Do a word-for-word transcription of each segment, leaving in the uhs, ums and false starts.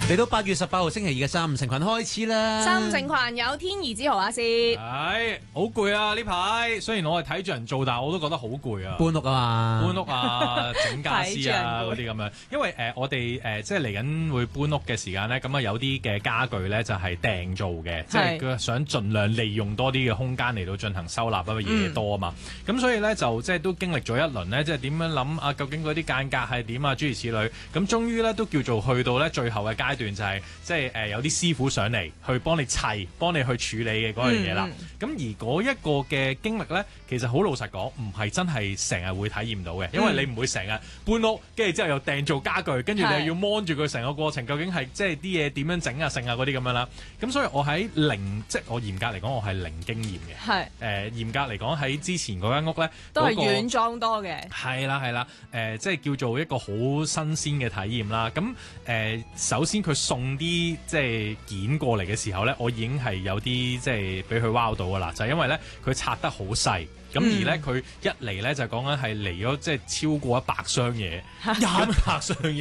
嚟到八月十八號星期二嘅三五成群開始啦。 三五成群有天兒之豪阿師， 係好攰啊！呢排雖然我係睇住人做，但係我都覺得好攰啊。 搬屋啊嘛， 搬屋啊，整家私啊嗰啲咁樣。因為誒、呃、我哋誒、呃、即係嚟緊會搬屋嘅時間咧，咁啊有啲嘅家具咧就係訂做嘅，即係佢想盡量利用多啲嘅空間嚟到進行收納啊嘛，嘢多啊嘛。咁、嗯、所以咧就即係都經歷咗一輪咧，即係點樣諗啊？究竟嗰啲間隔係點啊？諸如此類。咁終於咧都叫做去到咧最後嘅階段，就係、是、即係誒、呃、有啲師傅上嚟去幫你砌、幫你去處理嘅嗰樣嘢啦。咁、嗯、而嗰一個嘅經歷咧，其實好老實講，唔係真係成日會體驗到嘅，因為你唔會成日搬屋，跟住之後又訂做家具，跟住你又要 mon 住佢成個過程，究竟係即係啲嘢點樣整啊、剩啊嗰啲咁樣啦。咁所以我喺零，即係我嚴格嚟講，我係零經驗嘅。係誒、呃、嚴格嚟講，喺之前嗰間屋咧， 都係軟裝多嘅。 係啦係啦，誒、呃、即係叫做一個好新鮮嘅體驗啦。咁誒、呃、首先佢送啲即係件過嚟嘅時候咧，我已經係有啲即係俾佢 wow 到噶啦，就係、因為咧佢拆得好細。咁、嗯、而咧佢一嚟咧就講緊係嚟咗即係超過一百箱嘢，一百箱嘢。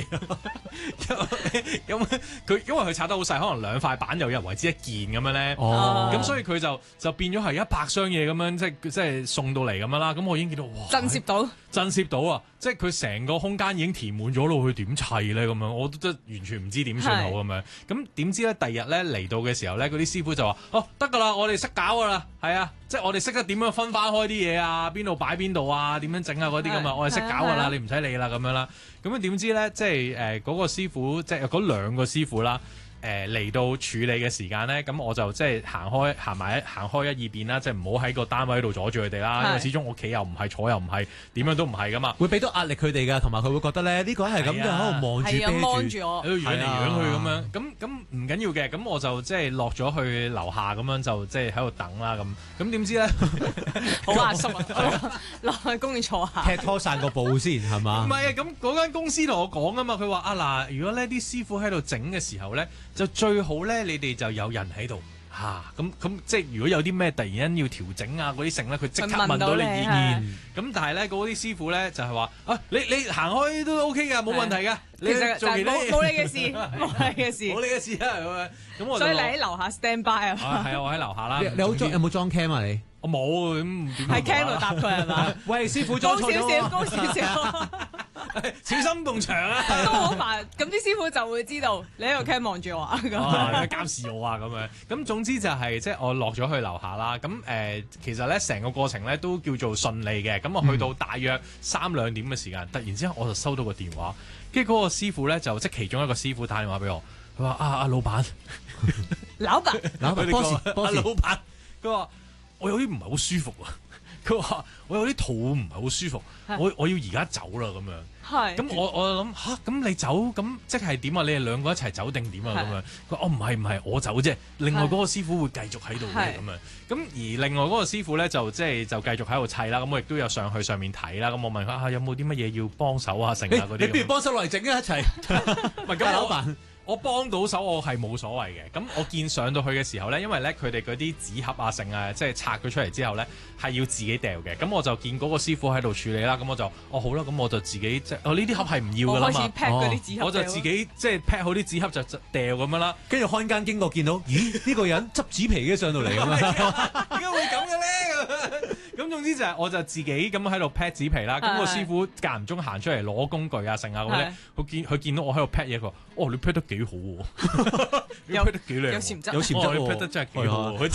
咁佢因為佢拆得好細，可能兩塊板又有為之一件咁樣咧。哦，咁所以佢就就變咗係一百箱嘢咁樣，即係即係送到嚟咁樣啦。咁我已經見到哇， 震懾到， 震懾到啊！即係佢成個空間已經填滿咗咯，佢點砌咧咁樣？我都真完全唔知點算好咁樣。咁點知咧，第日咧嚟到嘅時候咧，嗰啲師傅就話：哦，得㗎啦，我哋識搞㗎啦，係啊，即係我哋識得點樣分翻開啲嘢啊，邊度擺邊度啊，點樣整啊嗰啲咁啊，我哋識搞㗎啦，你唔使理啦咁樣啦。咁樣點知咧，即係誒嗰個師傅，即係嗰兩個師傅啦。誒嚟、呃、到處理嘅時間咧，咁我就即係行開行埋行開一二邊啦，即係唔好喺個單位度阻住佢哋啦。是因為始終我企又唔係，坐又唔係，點樣都唔係噶嘛。會俾到壓力佢哋噶，同埋佢會覺得咧呢、呢個係咁嘅，喺度望住啤住，喺度養嚟養去咁樣。咁咁唔緊要嘅，咁我就即係落咗去樓下咁樣，就即係喺度等啦咁。咁點知咧， 好壓縮啊！落去公園坐下， 踢拖散個步先係嘛？ 唔係啊，咁嗰間公司同我講啊嘛，佢話啊嗱，如果呢啲師傅喺度整嘅時候咧，就最好咧，你哋就有人喺度嚇，咁、啊、咁即係如果有啲咩突然間要調整啊嗰啲剩咧，佢即刻問到你意見。咁但係咧嗰啲師傅咧就係、是、話啊，你你行開都 OK 噶，冇問題噶。 其實做其他嘢冇你嘅事，冇你嘅事， 冇你嘅事啊咁樣。咁我所以你喺樓下 stand by 啊？ 係啊，我喺樓下啦。 你好裝有冇裝 cam 啊？你我冇咁點？ 喺 cam 度答佢係嘛？ 喂，師傅裝錯咗， 高少少，高少少。 小心埲牆啊！ 都好煩，咁啲師傅就會知道你喺度 cam 望住我啊，咁啊監視我啊咁樣。咁總之就係、是、即係我落咗去樓下啦。咁誒、呃，其實咧成個過程咧都叫做順利嘅。咁我去到大約三兩點嘅時間，突然之間我就收到個電話，跟住嗰個師傅咧就即係其中一個師傅打電話俾我，佢話啊啊老闆， 老闆， 老闆，波士波士， 老闆，佢話我有啲唔係好舒服啊。佢話我有啲肚唔係好舒服，是我我要而家走啦咁樣。係，咁我我諗吓，咁你走咁即係點啊？你哋兩個一齊走定點啊？咁樣，佢話我唔係唔係我走啫，另外嗰個師傅會繼續喺度嘅咁樣。咁而另外嗰個師傅咧就即係就繼續喺度砌啦。咁我亦都有上去上面睇啦。咁我問佢啊，有冇啲乜嘢要幫手啊？剩啊嗰啲。你不如幫手嚟整啊一齊。唔係咁老闆。我幫到手，我係冇所謂嘅。咁我見上到去嘅時候咧，因為咧佢哋嗰啲紙盒啊、剩啊，即係拆咗出嚟之後咧，係要自己掉嘅。咁我就見嗰個師傅喺度處理啦。咁我就哦好啦，咁我就自己即係哦呢啲盒係唔要㗎啦嘛。我開始 pack 嗰啲紙盒，我就自己即係 pack 好啲紙盒就掉咁樣啦。 跟住看更經過見到，咦呢、呢個人執紙皮嘅上到嚟咁啊？ 點解會咁嘅咧？咁總之就係我就自己咁喺度 pack 紙皮啦。咁個師傅間唔中行出嚟攞工具啊、剩啊咁咧，佢見佢見到我喺度 pack 嘢，佢話：哦你 pack 得幾好喎，有 pack 得幾靚，有潛質， 有潛質喎， 你 pack 得真係幾好喎。佢